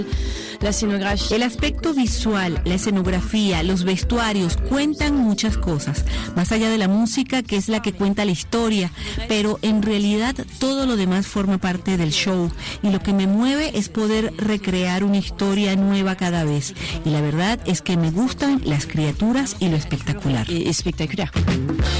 El aspecto visual, la escenografía, los vestuarios cuentan muchas cosas, más allá de la música, que es la que cuenta la historia, pero en realidad todo lo demás forma parte del show, y lo que me mueve es poder recrear una historia nueva cada vez, y la verdad es que me gustan las criaturas y lo espectacular.